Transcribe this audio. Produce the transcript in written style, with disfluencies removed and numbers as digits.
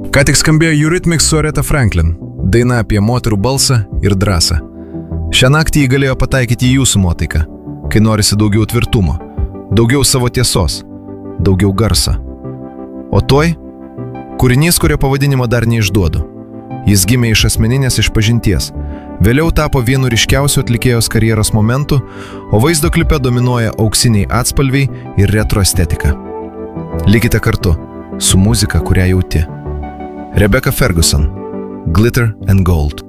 Ką tik skambėjo Eurythmics su Aretha Franklin, daina apie moterų balsą ir drąsą. Šią naktį jį galėjo pataikyti į jūsų nuotaiką, kai norisi daugiau tvirtumo, daugiau savo tiesos, daugiau garso. O tuoj kūrinys, kurio pavadinimo dar neišduodu. Jis gimė iš asmeninės išpažinties, vėliau tapo vienu ryškiausių atlikėjos karjeros momentų, o vaizdo klipe dominuoja auksiniai atspalviai ir retro estetika. Likite kartu su muzika, kurią jauti. Rebecca Ferguson, Glitter and Gold.